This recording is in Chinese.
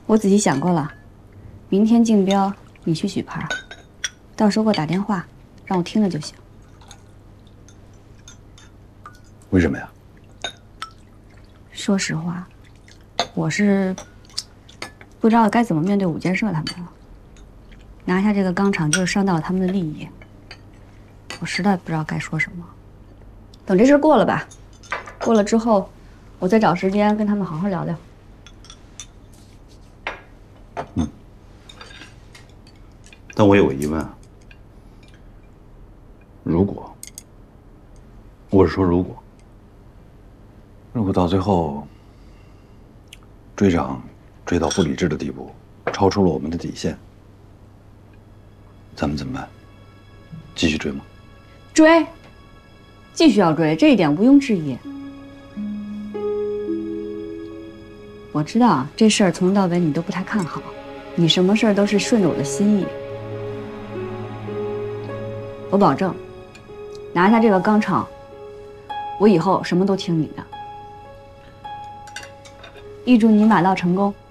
我仔细想过了，明天竞标你去举牌，到时候给我打电话，让我听着就行。 为什么呀？ 说实话，我是不知道该怎么面对5建社他们了。拿下这个钢厂就是伤到了他们的利益，我实在不知道该说什么。等这事过了吧，过了之后，我再找时间跟他们好好聊聊。 但我有个疑问啊，如果，我是说如果到最后追涨追到不理智的地步，超出了我们的底线，咱们怎么办？继续追吗？ 追，继续要追，这一点毋庸置疑。我知道这事儿从头到尾你都不太看好，你什么事儿都是顺着我的心意。我保证，拿下这个钢厂，我以后什么都听你的。预祝你马到成功。